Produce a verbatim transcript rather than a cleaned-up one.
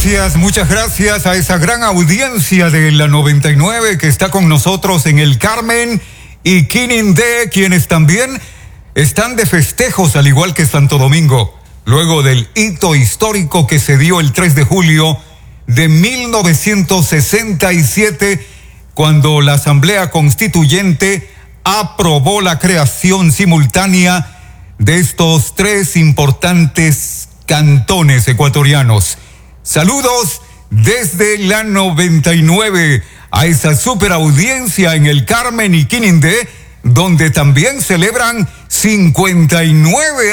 gracias, muchas gracias a esa gran audiencia de la noventa y nueve que está con nosotros en el Carmen y Quinindé, quienes también están de festejos al igual que Santo Domingo, luego del hito histórico que se dio el tres de julio de mil novecientos sesenta y siete, cuando la Asamblea Constituyente aprobó la creación simultánea de estos tres importantes cantones ecuatorianos. Saludos desde la noventa y nueve a esa super audiencia en el Carmen y Quinindé, donde también celebran cincuenta y nueve